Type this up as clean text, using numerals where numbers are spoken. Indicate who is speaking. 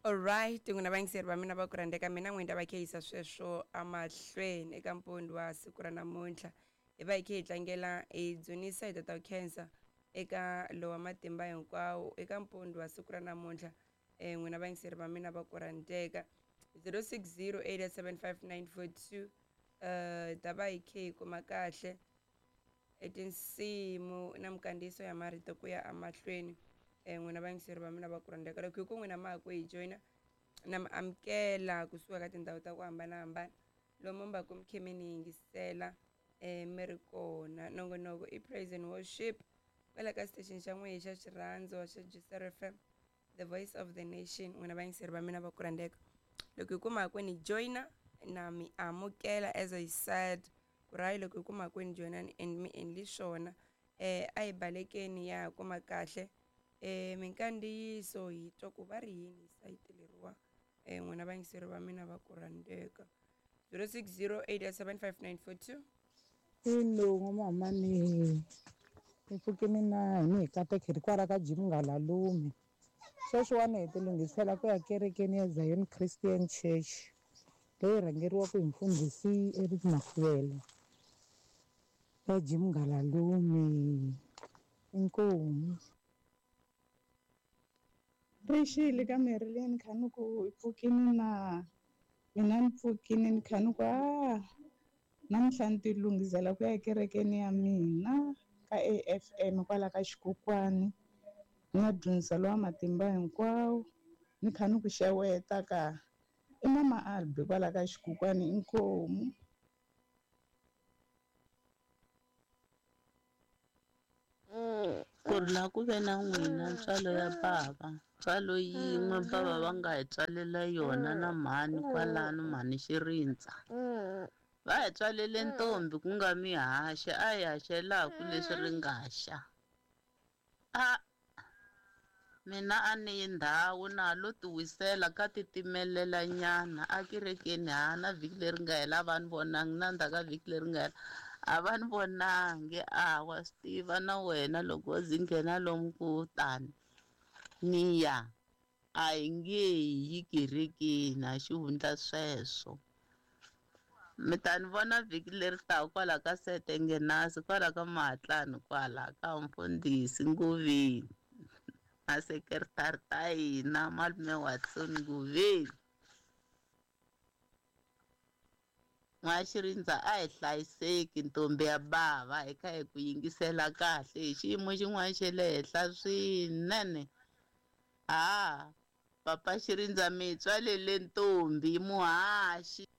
Speaker 1: Alright, n'wina vangiseri va mina va ku rhandzeka mina n'wina va khe yisa sweswo amahlweni eka mpundzu wa siku ra namuntlha. Hi va hi khe hi tlangela hi dzunisa hi tata cancer eka lowa matimba hinkwawo eka mpundzu wa siku ra namuntlha. N'wina vangiseri va mina va ku rhandzeka 0608759942 ta va hi khe hi kuma kahle tinsimu na mikandziyiso ya marito ku ya amahlweni. N'wina vangiseri va mina va ku rhandzeka loko hi ku n'wina ma ha ku hi joyina na mi amukela kusuka ka tindhawu ta ku hambanahambana lomu mi va ku mi khe mi ni yingisela mi ri kona. Nongonoko i praise and worship kwala ka station xa n'wehe xa xirhandzo xa Jesero FM, the voice of the nation. N'wina vangiseri va mina va ku rhandzeka loko hi kuma ku ni joyina na mi amukela as I said ku ri hayi loko hi kuma ku ni joyina mi endli swona a hi balekeni ya ha kuma kahle minkandziyiso hi twa ku va ri yini sayiti leriwa. N'wina vangiseri va mina va ku rhandzeka 0608759942.
Speaker 2: Hello mamani hi pfukini na hini hi katekeri kwala ka Jim Ngalalume sweswiwani hi ti lunghisela ku ya kerekeni ya Zion Christian Church leyi rhangeriwaka hi mfundhisi Eric Mafuele ya Jim Ngalalume. Inkomu rixile ka Maryland khani ku hi pfukini na mina ni pfukini ni khani ku namuntlha ni ti lunghisela ku ya kerekeni ya mina ka AFM kwala ka Xikokwani ni ya dyondzisa lowa matimba hinkwawo ni khani ku xeweta ka i mama Albi kwala ka Xikokwani. Inkomu
Speaker 3: ku ri la ku ve na n'wina ntswalo ya bava ntswalo yin'we bava va nga hi tswalela yona na mhani kwalano mhani Xirindza va hi tswalele ntombi ku nga mihaxe a hi haxelaku leswi ri nga xa. Mina a ni yi ndhawu na lo ti wisela ka titimelela nyana a kerekeni na vhiki leri nga hela a va ni vonangi na ndzhaka vhiki leri nga hela a va ni vonangi. Wa swi tiva na wena loko wo nghena lomu ku tani ni ya a hi nge yi kerekeni a xihundla sweswo. Mi ta ni vona vhiki leri taka kwala ka Setengenasi kwala ka Mahatlani kwala ka mfundhisi Nguveni na sekretari ta hina malume Watson Nguveni. N'waxirindza a hi hlayiseki ntombi ya bava hi kha hi ku yingisela kahle hi xiyimo xin'wana xa le henhla swinene. Papa Xirindza mi tswalele ntombi muhaxi.